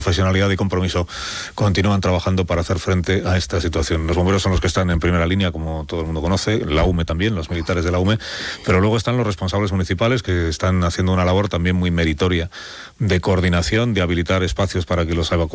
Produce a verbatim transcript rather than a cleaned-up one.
profesionalidad y compromiso continúan trabajando para hacer frente a esta situación. Los bomberos son los que están en primera línea, como todo el mundo conoce, la U M E también, los militares de la U M E, pero luego están los responsables municipales que están haciendo una labor también muy meritoria de coordinación, de habilitar espacios para que los evacuados